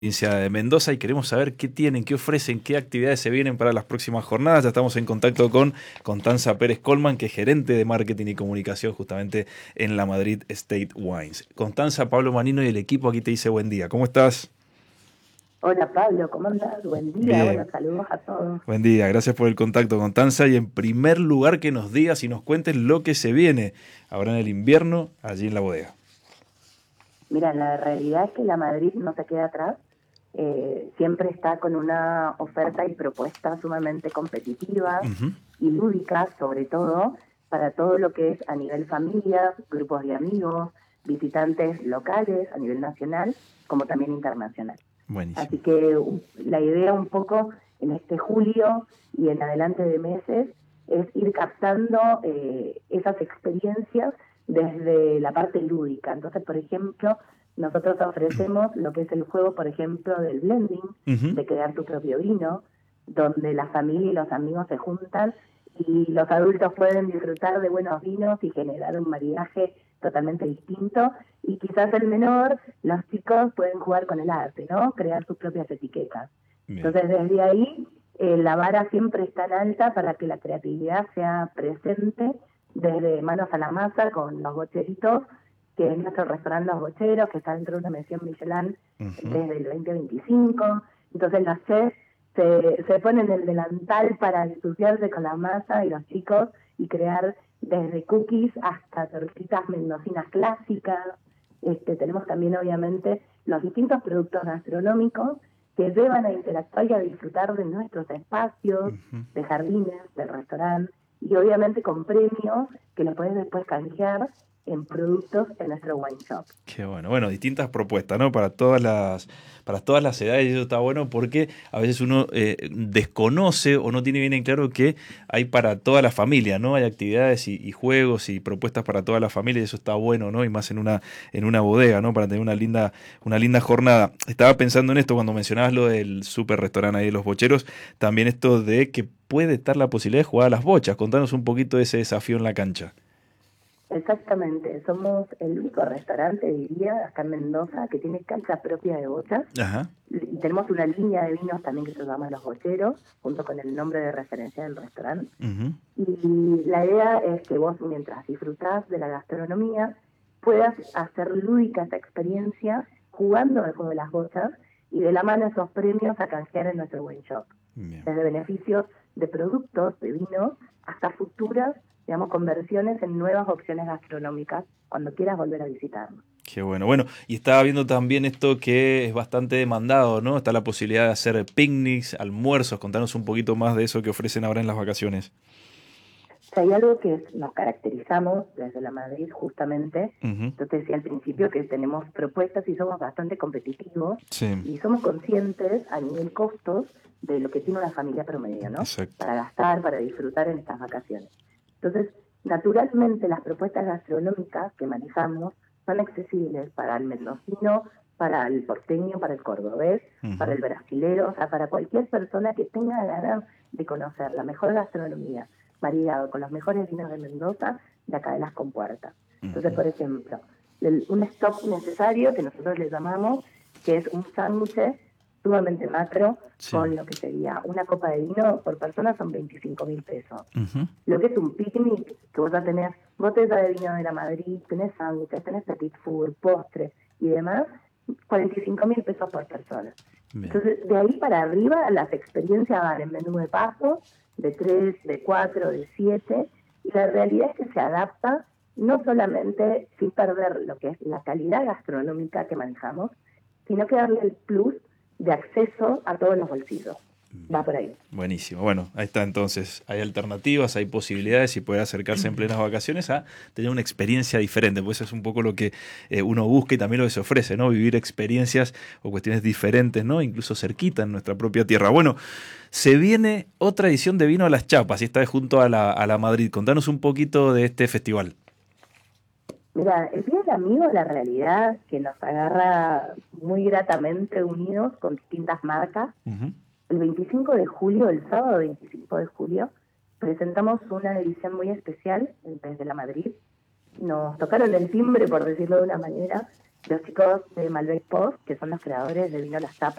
Provincia de Mendoza y queremos saber qué tienen, qué ofrecen, qué actividades se vienen para las próximas jornadas. Ya estamos en contacto con Constanza Pérez Colman, que es gerente de marketing y comunicación justamente en la Madrid State Wines. Constanza, Pablo Manino y el equipo aquí te dice buen día. ¿Cómo estás? Hola Pablo, ¿cómo andás? Buen día, bueno, Bien, saludos a todos. buen día. Gracias por el contacto, Constanza. Y en primer lugar que nos digas y nos cuentes lo que se viene ahora en el invierno allí en la bodega. Mira, la realidad es que la Madrid no se queda atrás, siempre está con una oferta y propuestas sumamente competitivas Ujú. y lúdicas, sobre todo, para todo lo que es a nivel familia, grupos de amigos, visitantes locales a nivel nacional, como también internacional. Así Buenísimo. que la idea un poco en este julio y en adelante de meses es ir captando esas experiencias desde la parte lúdica. Entonces, por ejemplo, nosotros ofrecemos lo que es el juego, por ejemplo, del blending, Ujú. de crear tu propio vino, donde la familia y los amigos se juntan y los adultos pueden disfrutar de buenos vinos y generar un maridaje totalmente distinto. Y quizás el menor, los chicos pueden jugar con el arte, ¿no? Crear sus propias etiquetas. Bien. Entonces, desde ahí, la vara siempre está en alta para que la creatividad sea presente desde manos a la masa con los bocheritos, que es nuestro restaurante Los Bocheros, que está dentro de una mención Michelin Ujú. desde el 2025. Entonces los chefs se ponen el delantal para ensuciarse con la masa y los chicos y crear desde cookies hasta tortitas mendocinas clásicas. Tenemos también obviamente los distintos productos gastronómicos que llevan a interactuar y a disfrutar de nuestros espacios, Ujú. de jardines, del restaurante y obviamente con premios que los puedes después canjear en productos en nuestro wine shop. Qué bueno. Bueno, distintas propuestas, ¿no? Para todas las edades, y eso está bueno porque a veces uno desconoce o no tiene bien en claro que hay para toda la familia, ¿no? Hay actividades y juegos y propuestas para toda la familia y eso está bueno, ¿no? Y más en una bodega, ¿no? Para tener una linda jornada. Estaba pensando en esto cuando mencionabas lo del super restaurante ahí de Los Bocheros, también esto de que puede estar la posibilidad de jugar a las bochas. Contanos un poquito de ese desafío en la cancha. Exactamente, somos el único restaurante, diría, acá en Mendoza, que tiene cancha propia de bochas. Ajá. Y tenemos una línea de vinos también que se llama Los Bocheros, junto con el nombre de referencia del restaurante. Ujú. Y la idea es que vos, mientras disfrutás de la gastronomía, puedas hacer lúdica esa experiencia jugando al juego de las bochas y de la mano esos premios a canjear en nuestro wine shop. Bien. Desde beneficios de productos, de vinos, hasta futuras, digamos, conversiones en nuevas opciones gastronómicas cuando quieras volver a visitarnos. Qué bueno. Bueno, y estaba viendo también esto que es bastante demandado, ¿no? Está la posibilidad de hacer picnics, almuerzos. Contanos un poquito más de eso que ofrecen ahora en las vacaciones. Si hay algo que nos caracterizamos desde la Madrid justamente, Ujú. yo te decía al principio que tenemos propuestas y somos bastante competitivos Sí, y somos conscientes a nivel costos de lo que tiene una familia promedio, ¿no? exacto. Para gastar, para disfrutar en estas vacaciones. Entonces, naturalmente las propuestas gastronómicas que manejamos son accesibles para el mendocino, para el porteño, para el cordobés, para Ujú. el brasilero, o sea, para cualquier persona que tenga ganas de conocer la mejor gastronomía maridado con los mejores vinos de Mendoza, de acá de las compuertas. Entonces, Ujú. por ejemplo, un stock necesario que nosotros le llamamos, que es un sándwich sumamente macro, Sí. con lo que sería una copa de vino por persona son 25.000 pesos. Ujú. Lo que es un picnic, que vos ya tenés botella de vino de la Madrid, tenés sándwiches, tenés petit food, postre y demás, 45.000 pesos por persona. Bien. Entonces, de ahí para arriba, las experiencias van en menú de paso, de 3 de 4 de 7 y la realidad es que se adapta no solamente sin perder lo que es la calidad gastronómica que manejamos, sino que darle el plus de acceso a todos los bolsillos. Va Bien. por ahí. Buenísimo. Bueno, ahí está entonces. Hay alternativas, hay posibilidades y puede acercarse en plenas vacaciones a tener una experiencia diferente. Pues eso es un poco lo que uno busca y también lo que se ofrece, ¿no? Vivir experiencias o cuestiones diferentes, ¿no? Incluso cerquita en nuestra propia tierra. Bueno, se viene otra edición de Vino a las Chapas y esta vez junto a a la Madrid. Contanos un poquito de este festival. Mira, el Día del Amigo, la realidad que nos agarra muy gratamente unidos con distintas marcas. Ujú. El 25 de julio, el sábado 25 de julio, presentamos una edición muy especial desde la Madrid. Nos tocaron el timbre, por decirlo de una manera, los chicos de Malbec Post, que son los creadores de Vino Las Tapas,